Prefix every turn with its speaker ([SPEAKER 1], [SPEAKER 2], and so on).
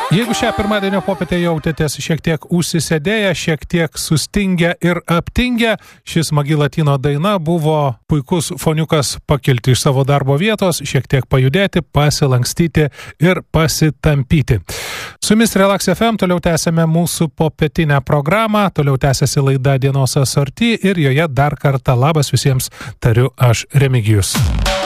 [SPEAKER 1] Jeigu šią pirmadienio popietę jautėtės šiek tiek užsisėdėję, šiek tiek sustingę ir aptingę, šis smagi latino daina buvo puikus foniukas pakilti iš savo darbo vietos, šiek tiek pajudėti, pasilankstyti ir pasitampyti. Su jumis Relax FM toliau tęsėme mūsų popietinę programą, toliau tęsiasi laida Dienos asorti ir joje dar kartą labas visiems tariu aš Remigijus.